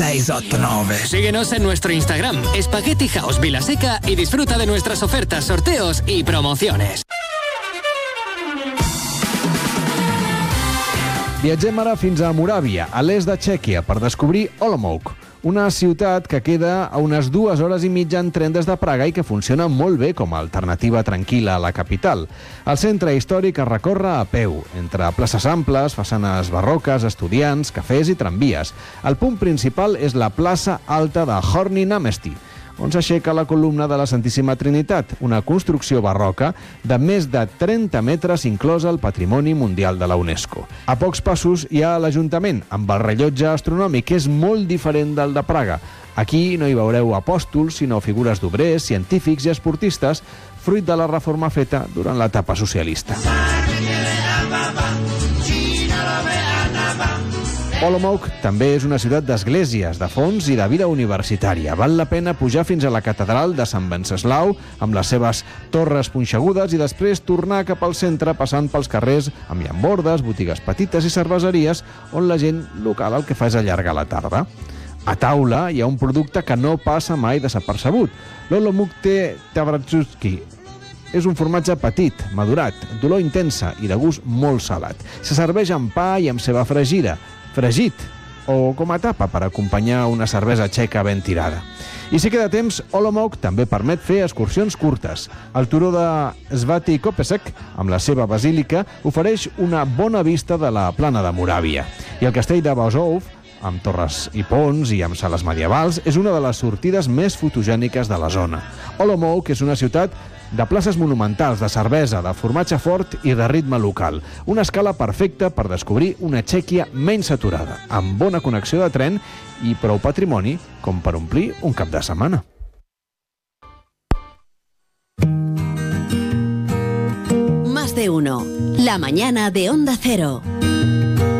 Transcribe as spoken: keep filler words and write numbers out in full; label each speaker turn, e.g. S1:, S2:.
S1: seis ocho nueve.
S2: Síguenos en nuestro Instagram, Spaghetti House Vilaseca, y disfruta de nuestras ofertas, sorteos y promociones.
S3: Viatgem ara fins a Moràvia, a l'est de Txèquia, per descobrir Olomouc, una ciutat que queda a unes dues hores i mitja en tren des de Praga i que funciona molt bé com a alternativa tranquil·la a la capital. El centre històric es recorre a peu, entre places amples, façanes barroques, estudiants, cafès i tramvies. El punt principal és la plaça alta de Horní Náměstí, on s'aixeca la columna de la Santíssima Trinitat, una construcció barroca de més de trenta metres inclosa al Patrimoni Mundial de la UNESCO. A pocs passos hi ha l'Ajuntament, amb el rellotge astronòmic, que és molt diferent del de Praga. Aquí no hi veureu apòstols, sinó figures d'obrers, científics i esportistes, fruit de la reforma feta durant l'etapa socialista. Olomouc també és una ciutat d'esglésies, de fonts i de vida universitària. Val la pena pujar fins a la catedral de Sant Venceslau, amb les seves torres punxegudes, i després tornar cap al centre passant pels carrers amb llambordes, botigues petites i cerveseries, on la gent local el que fa és allargar la tarda. A taula hi ha un producte que no passa mai desapercebut. L'Olomouc té Tabratsuski. És un formatge petit, madurat, d'olor intensa i de gust molt salat. Se serveix amb pa i amb ceba fregida, fregit, o com a tapa per acompanyar una cervesa txeca ben tirada. I si queda temps, Olomouc també permet fer excursions curtes. El turó de Svatý Kopeček, amb la seva basílica, ofereix una bona vista de la plana de Moràvia. I el castell de Božov, amb torres i ponts i amb sales medievals, és una de les sortides més fotogèniques de la zona. Olomouc és una ciutat de places monumentals, de cervesa, de formatge fort i de ritme local. Una escala perfecta per descobrir una Txèquia menys saturada, amb bona connexió de tren i prou patrimoni com per omplir un cap de setmana.
S4: Más de uno. La mañana de Onda Cero.